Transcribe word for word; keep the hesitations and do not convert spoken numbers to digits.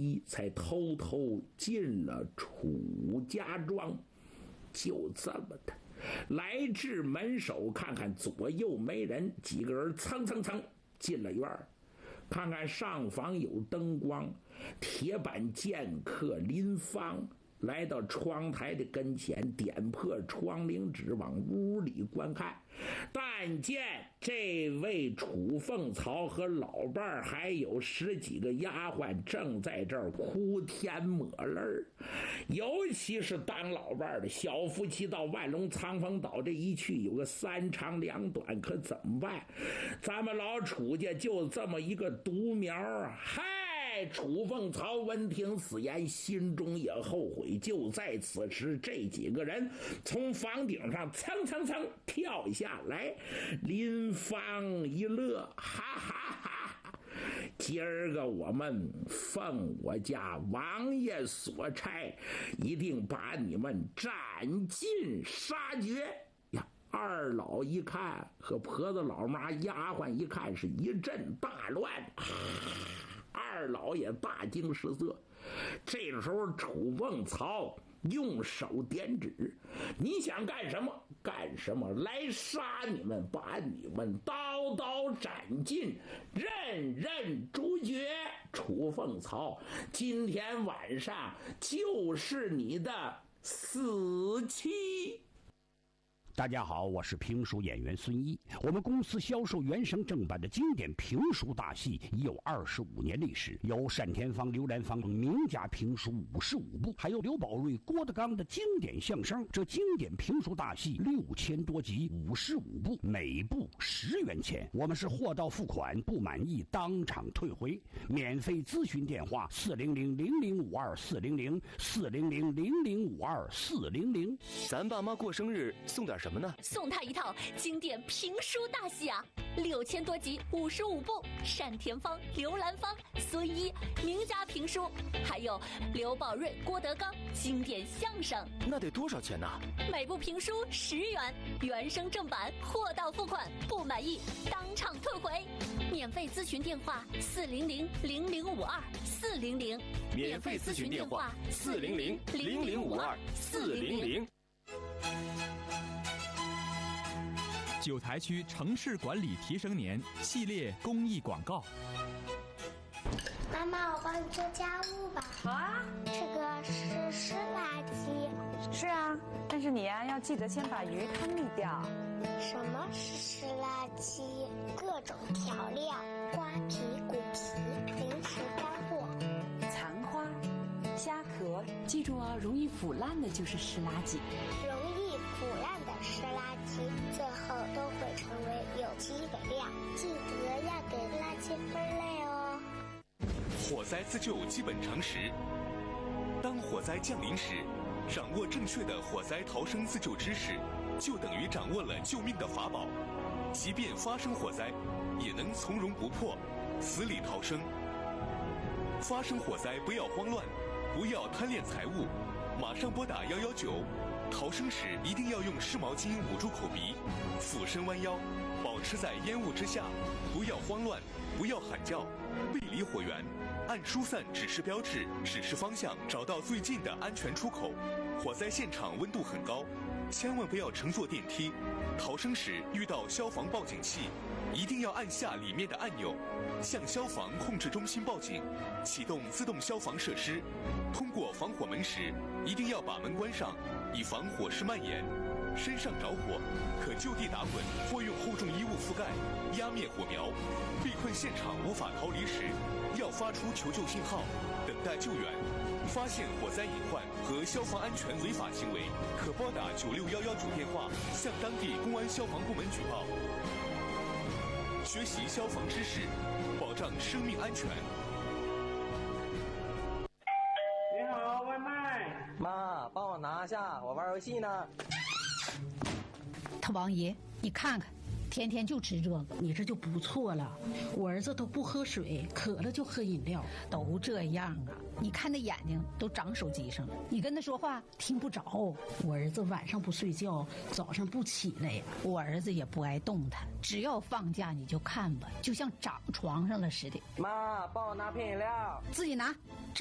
仪才偷偷进了楚家庄。就这么的，来至门首，看看左右没人，几个人蹭蹭蹭进了院儿，看看上房有灯光，铁板剑客林芳来到窗台的跟前，点破窗棂纸往屋里观看，但见这位楚凤曹和老伴儿还有十几个丫鬟正在这儿哭天抹泪儿。尤其是当老伴儿的小夫妻到万隆苍风岛这一去，有个三长两短，可怎么办？咱们老楚家就这么一个独苗啊！嗨，楚凤曹闻听此言，心中也后悔。就在此时，这几个人从房顶上蹭蹭蹭跳下来，林芳一乐，哈哈哈哈！今儿个我们奉我家王爷所差，一定把你们斩尽杀绝呀！二老一看，和婆子老妈丫鬟一看，是一阵大乱，啊、二老也大惊失色。这个时候，楚凤曹用手点指，你想干什么干什么，来杀你们，把你们刀刀斩尽，任任诛绝。楚凤曹，今天晚上就是你的死期。 大家好，我是评书演员孙一。我们公司销售原声正版的经典评书大戏已有二十五年历史，有单田芳、刘兰芳名家评书五十五部，还有刘宝瑞、郭德纲的经典相声。这经典评书大戏六千多集，五十五部，每部十元钱。我们是货到付款，不满意当场退回。免费咨询电话：四零零零零五二四零零四零零零零五二四零零。 咱爸妈过生日送点什么呢？ 送他一套经典评书大戏啊，六千多集，五十五部，单田芳、刘兰芳、孙一名家评书，还有刘宝瑞、郭德纲经典相声。 那得多少钱呢？ 每部评书十元，原声正版，货到付款，不满意当场退回。免费咨询电话：四零零零零五二四零零。 免费咨询电话：四零零零零五二四零零。 九台区城市管理提升年系列公益广告。 妈妈，我帮你做家务吧。 好啊。 这个是湿垃圾。 是啊，但是你呀、啊、要记得先把鱼汤沥掉。 什么是湿垃圾？各种调料、瓜皮、骨皮、零食干货、 残花、虾壳，记住啊，容易腐烂的就是湿垃圾。 容易腐烂的湿垃圾，最后都会成为有机肥料。记得要给垃圾分类哦。 火灾自救基本常识：当火灾降临时，掌握正确的火灾逃生自救知识，就等于掌握了救命的法宝。即便发生火灾，也能从容不迫，死里逃生。发生火灾不要慌乱，不要贪恋财物，马上拨打一一九。逃生时一定要用湿毛巾捂住口鼻，俯身弯腰，保持在烟雾之下，不要慌乱，不要喊叫，背离火源，按疏散指示标志指示方向，找到最近的安全出口。火灾现场温度很高，千万不要乘坐电梯。逃生时遇到消防报警器，一定要按下里面的按钮，向消防控制中心报警，启动自动消防设施。通过防火门时，一定要把门关上，以防火势蔓延。身上着火，可就地打滚或用厚重衣物覆盖，压灭火苗。被困现场无法逃离时，要发出求救信号，等待救援。发现火灾隐患和消防安全违法行为，可拨打九六一一主电话向当地公安消防部门举报。学习消防知识，保障生命安全。 你好，外卖。 妈，帮我拿下，我玩游戏呢。 他王爷，你看看，天天就吃这个， 你这就不错了。我儿子都不喝水，渴了就喝饮料， 都这样啊。你看那眼睛都长手机上了，你跟他说话听不着。 我儿子晚上不睡觉，早上不起来呀。 我儿子也不爱动弹，只要放假你就看吧，就像长床上了似的。 妈，帮我拿瓶饮料。 自己拿。这